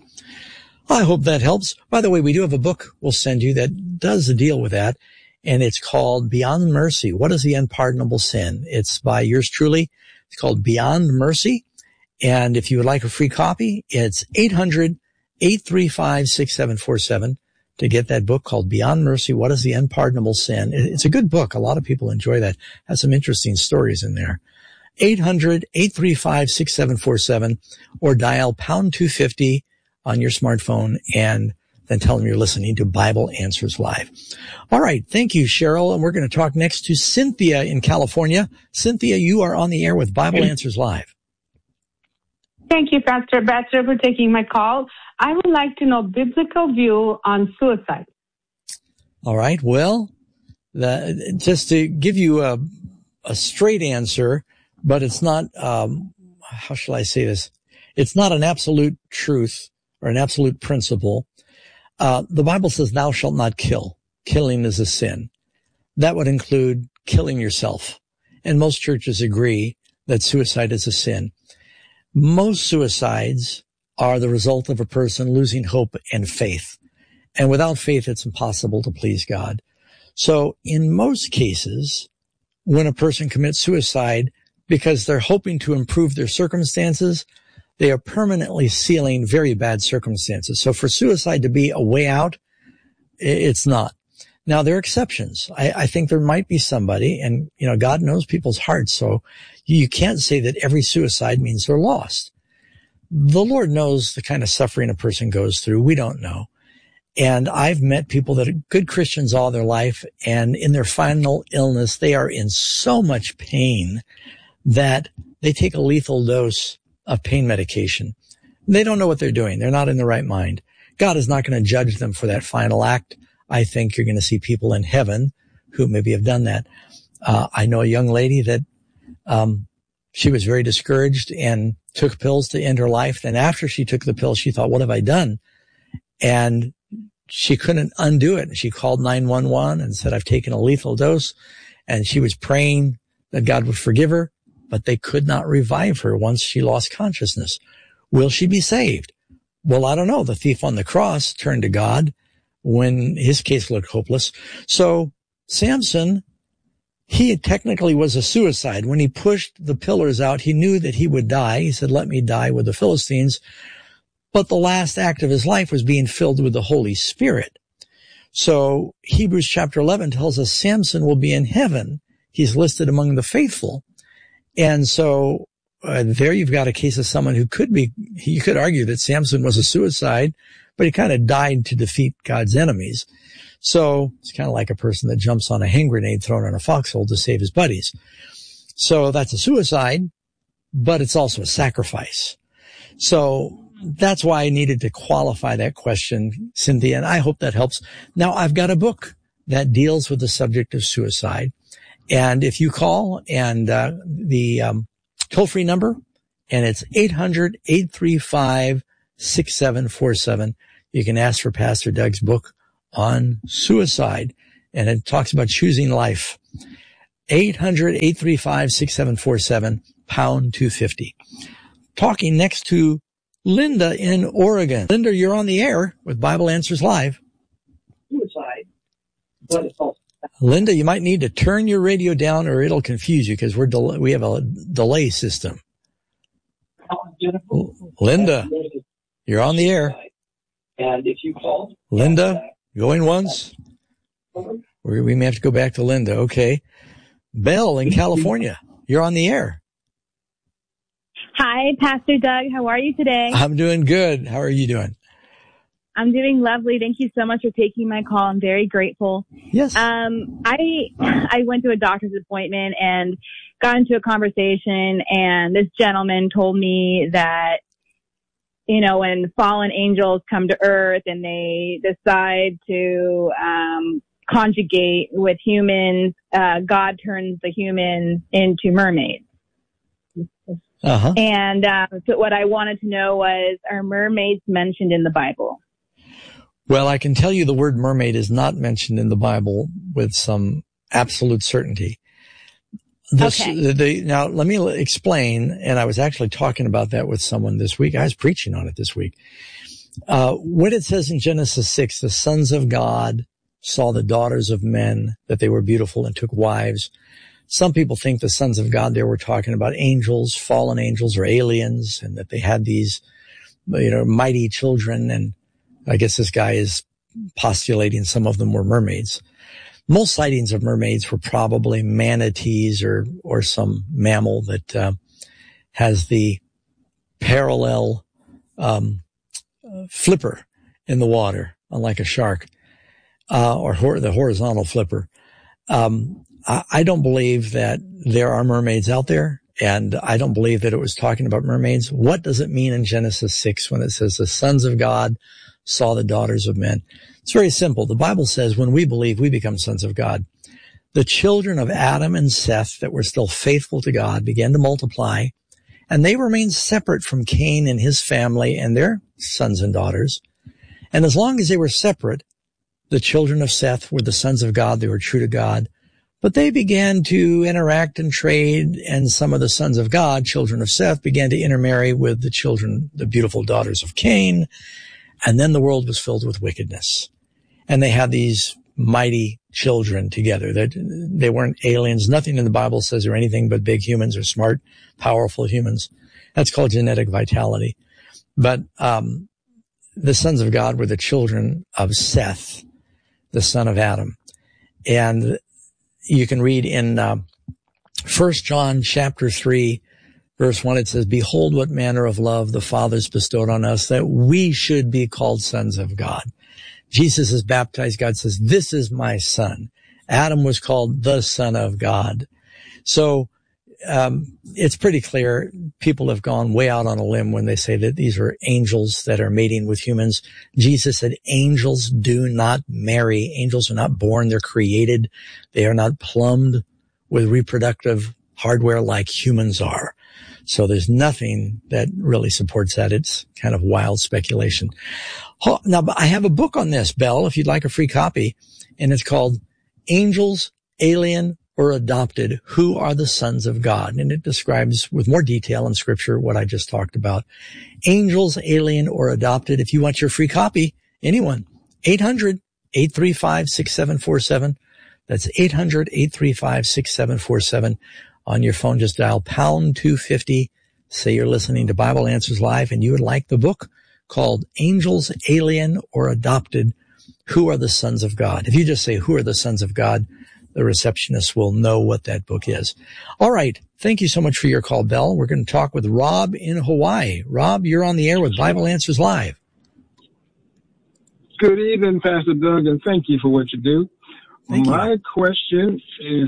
I hope that helps. By the way, we do have a book we'll send you that does deal with that, and it's called Beyond Mercy. What is the Unpardonable Sin? It's by yours truly. It's called Beyond Mercy, and if you would like a free copy, it's eight hundred, eight three five, six seven four seven. To get that book called Beyond Mercy, What is the Unpardonable Sin? It's a good book. A lot of people enjoy that. Has some interesting stories in there. eight hundred, eight three five, six seven four seven or dial pound two fifty on your smartphone and then tell them you're listening to Bible Answers Live. All right. Thank you, Cheryl. And we're going to talk next to Cynthia in California. Cynthia, you are on the air with Bible Answers Live. Thank you, Pastor Batcher, for taking my call. I would like to know biblical view on suicide. All right. Well, the, just to give you a, a straight answer, but it's not, um, how shall I say this? It's not an absolute truth or an absolute principle. Uh, the Bible says thou shalt not kill. Killing is a sin. That would include killing yourself. And most churches agree that suicide is a sin. Most suicides are the result of a person losing hope and faith. And without faith, it's impossible to please God. So in most cases, when a person commits suicide because they're hoping to improve their circumstances, they are permanently sealing very bad circumstances. So for suicide to be a way out, it's not. Now, there are exceptions. I, I think there might be somebody, and, you know, God knows people's hearts, so you can't say that every suicide means they're lost. The Lord knows the kind of suffering a person goes through. We don't know. And I've met people that are good Christians all their life, and in their final illness, they are in so much pain that they take a lethal dose of pain medication. They don't know what they're doing. They're not in the right mind. God is not going to judge them for that final act. I think you're going to see people in heaven who maybe have done that. Uh, I know a young lady that um she was very discouraged and took pills to end her life. Then after she took the pill, she thought, what have I done? And she couldn't undo it. She called nine one one and said, I've taken a lethal dose. And she was praying that God would forgive her, but they could not revive her once she lost consciousness. Will she be saved? Well, I don't know. The thief on the cross turned to God when his case looked hopeless. So Samson, he technically was a suicide. When he pushed the pillars out, he knew that he would die. He said, let me die with the Philistines. But the last act of his life was being filled with the Holy Spirit. So Hebrews chapter eleven tells us Samson will be in heaven. He's listed among the faithful. And so uh, there you've got a case of someone who could be, you could argue that Samson was a suicide, but he kind of died to defeat God's enemies. So it's kind of like a person that jumps on a hand grenade thrown in a foxhole to save his buddies. So that's a suicide, but it's also a sacrifice. So that's why I needed to qualify that question, Cynthia, and I hope that helps. Now, I've got a book that deals with the subject of suicide. And if you call and uh, the um, toll-free number, and it's eight hundred, eight three five, six seven four seven, you can ask for Pastor Doug's book on suicide, and it talks about choosing life. eight hundred, eight three five, six seven four seven, pound two fifty. Talking next to Linda in Oregon. Linda, you're on the air with Bible Answers Live. Suicide, but it's also Linda, you might need to turn your radio down or it'll confuse you because we're del- we have a delay system. Linda, you're on the air. And if you call, Linda, going once. We we may have to go back to Linda. Okay. Belle in California, you're on the air. Hi, Pastor Doug. How are you today? I'm doing good. How are you doing? I'm doing lovely. Thank you so much for taking my call. I'm very grateful. Yes. Um, I I went to a doctor's appointment and got into a conversation, and this gentleman told me that, you know, when fallen angels come to earth and they decide to um, conjugate with humans, uh, God turns the humans into mermaids. Uh-huh. And uh, so what I wanted to know was, are mermaids mentioned in the Bible? Well, I can tell you the word mermaid is not mentioned in the Bible with some absolute certainty. This, okay. the, the, now, let me explain, and I was actually talking about that with someone this week. I was preaching on it this week. Uh, when it says in Genesis six, the sons of God saw the daughters of men, that they were beautiful and took wives. Some people think the sons of God there were talking about angels, fallen angels or aliens, and that they had these, you know, mighty children. And I guess this guy is postulating some of them were mermaids. Most sightings of mermaids were probably manatees or, or some mammal that uh, has the parallel um, flipper in the water, unlike a shark, uh, or hor- the horizontal flipper. Um, I don't believe that there are mermaids out there, and I don't believe that it was talking about mermaids. What does it mean in Genesis six when it says the sons of God saw the daughters of men? It's very simple. The Bible says when we believe, we become sons of God. The children of Adam and Seth that were still faithful to God began to multiply, and they remained separate from Cain and his family and their sons and daughters. And as long as they were separate, the children of Seth were the sons of God. They were true to God. But they began to interact and trade, and some of the sons of God, children of Seth, began to intermarry with the children, the beautiful daughters of Cain, and then the world was filled with wickedness. And they had these mighty children together. They, they weren't aliens. Nothing in the Bible says they're anything but big humans or smart, powerful humans. That's called genetic vitality. But um the sons of God were the children of Seth, the son of Adam. And you can read in uh, First John chapter three, verse one, it says, "Behold what manner of love the Father's bestowed on us, that we should be called sons of God." Jesus is baptized. God says, "This is my son." Adam was called the Son of God. So um, it's pretty clear. People have gone way out on a limb when they say that these are angels that are mating with humans. Jesus said angels do not marry. Angels are not born. They're created. They are not plumbed with reproductive hardware like humans are. So there's nothing that really supports that. It's kind of wild speculation. Oh, now, I have a book on this, Belle, if you'd like a free copy, and it's called Angels, Alien, or Adopted, Who Are the Sons of God? And it describes with more detail in Scripture what I just talked about. Angels, Alien, or Adopted. If you want your free copy, anyone, eight hundred, eight three five, six seven four seven. That's eight hundred, eight three five, six seven four seven. On your phone, just dial pound two fifty. Say you're listening to Bible Answers Live and you would like the book called Angels, Alien, or Adopted, Who Are the Sons of God? If you just say, Who Are the Sons of God? The receptionist will know what that book is. All right. Thank you so much for your call, Belle. We're going to talk with Rob in Hawaii. Rob, you're on the air with Bible Answers Live. Good evening, Pastor Doug, and thank you for what you do. Thank My you. question is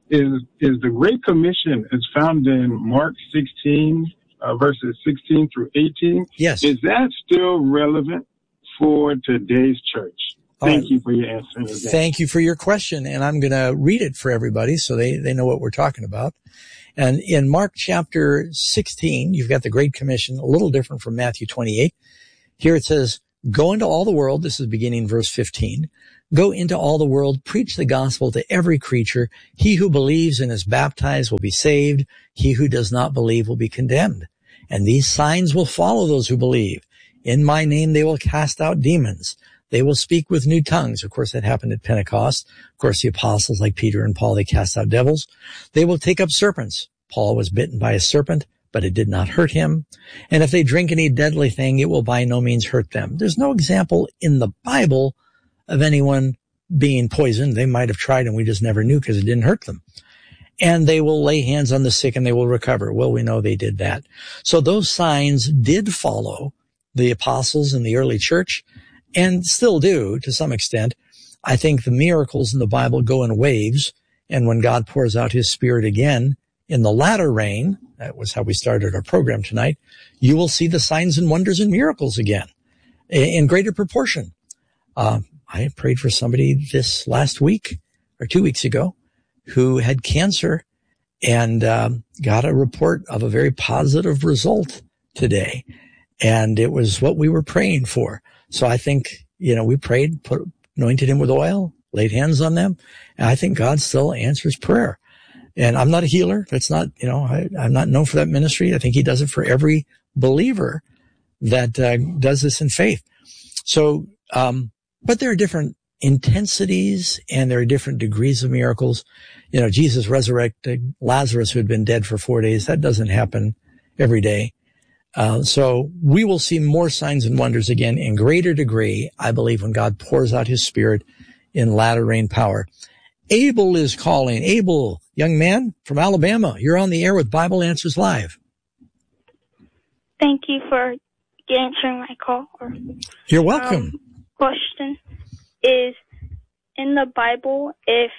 is is the Great Commission is found in Mark sixteen, uh, verses sixteen through eighteen. Yes. Is that still relevant for today's church? Thank right. you for your answer. Thank you for your question, and I'm going to read it for everybody so they, they know what we're talking about. And in Mark chapter sixteen, you've got the Great Commission, a little different from Matthew twenty-eight. Here it says, go into all the world. This is beginning verse fifteen. Go into all the world, preach the gospel to every creature. He who believes and is baptized will be saved. He who does not believe will be condemned. And these signs will follow those who believe. In my name they will cast out demons. They will speak with new tongues. Of course, that happened at Pentecost. Of course, the apostles like Peter and Paul, they cast out devils. They will take up serpents. Paul was bitten by a serpent, but it did not hurt him. And if they drink any deadly thing, it will by no means hurt them. There's no example in the Bible of anyone being poisoned. They might have tried and we just never knew because it didn't hurt them. And they will lay hands on the sick and they will recover. Well, we know they did that. So those signs did follow the apostles in the early church and still do to some extent. I think the miracles in the Bible go in waves. And when God pours out his Spirit again in the latter rain, that was how we started our program tonight, you will see the signs and wonders and miracles again in greater proportion. Uh, I prayed for somebody this last week or two weeks ago who had cancer and um, got a report of a very positive result today. And it was what we were praying for. So I think, you know, we prayed, put, anointed him with oil, laid hands on them. And I think God still answers prayer. And I'm not a healer. That's not, you know, I, I'm not known for that ministry. I think he does it for every believer that uh, does this in faith. So, um, but there are different intensities and there are different degrees of miracles. You know, Jesus resurrected Lazarus who had been dead for four days. That doesn't happen every day. Uh, so we will see more signs and wonders again in greater degree, I believe, when God pours out his Spirit in latter rain power. Abel is calling. Abel, young man from Alabama, you're on the air with Bible Answers Live. Thank you for answering my call. Or, you're welcome. Um, question is, in the Bible, if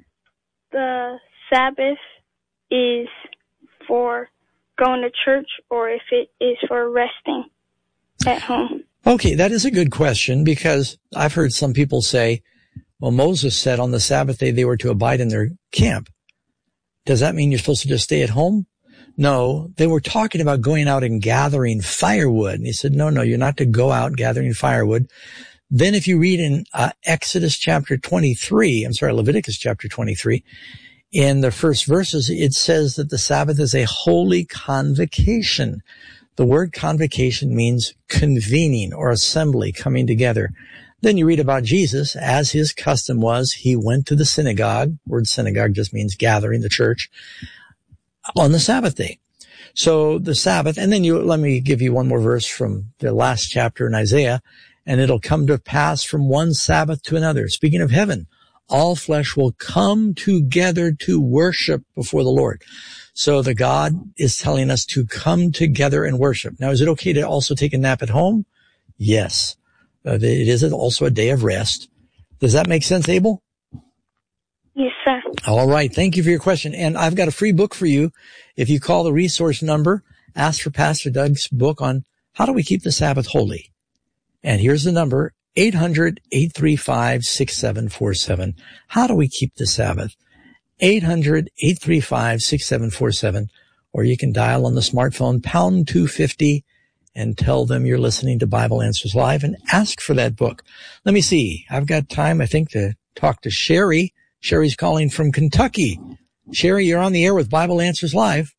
the Sabbath is for going to church or if it is for resting at home? Okay, that is a good question because I've heard some people say, well, Moses said on the Sabbath day they were to abide in their camp. Does that mean you're supposed to just stay at home? No, they were talking about going out and gathering firewood. And he said, no, no, you're not to go out gathering firewood. Then if you read in uh, Exodus chapter twenty-three, I'm sorry, Leviticus chapter twenty-three, in the first verses, it says that the Sabbath is a holy convocation. The word convocation means convening or assembly, coming together. Then you read about Jesus, as his custom was, he went to the synagogue. Word synagogue just means gathering, the church, on the Sabbath day. So the Sabbath, and then you, let me give you one more verse from the last chapter in Isaiah, and it'll come to pass from one Sabbath to another. Speaking of heaven, all flesh will come together to worship before the Lord. So the God is telling us to come together and worship. Now, is it okay to also take a nap at home? Yes. Uh, it is also a day of rest. Does that make sense, Abel? Yes, sir. All right. Thank you for your question. And I've got a free book for you. If you call the resource number, ask for Pastor Doug's book on how do we keep the Sabbath holy. And here's the number, eight hundred, eight three five, six seven four seven. How do we keep the Sabbath? eight hundred, eight three five, six seven four seven. Or you can dial on the smartphone, pound two fifty, and tell them you're listening to Bible Answers Live and ask for that book. Let me see. I've got time, I think, to talk to Sherry. Sherry's calling from Kentucky. Sherry, you're on the air with Bible Answers Live.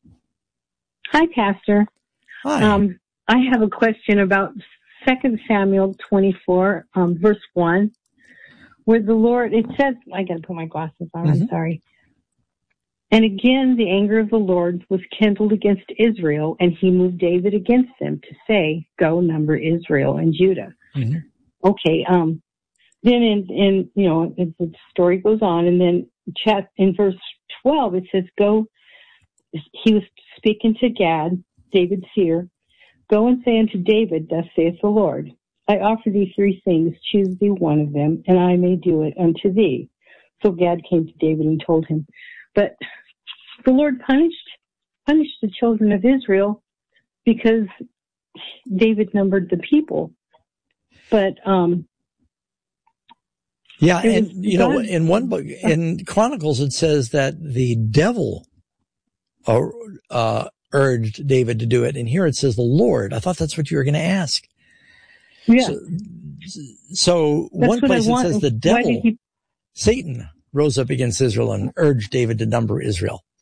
Hi, Pastor. Hi. Um, I have a question about Second Samuel twenty-four, um, verse one, where the Lord, it says, I got to put my glasses on, mm-hmm. I'm sorry. And again, the anger of the Lord was kindled against Israel, and he moved David against them to say, go number Israel and Judah. Mm-hmm. Okay, um, then in, in, you know, the story goes on, and then chat in verse twelve, it says, go, he was speaking to Gad, David's seer, go and say unto David, thus saith the Lord, I offer thee three things, choose thee one of them, and I may do it unto thee. So Gad came to David and told him, But the Lord punished punished the children of Israel because David numbered the people. But um, yeah, and you God. know, in one book in Chronicles it says that the devil uh, uh, urged David to do it, and here it says the Lord. I thought that's what you were going to ask. Yeah. So, so one place it says the devil, he... Satan, rose up against Israel and urged David to number Israel.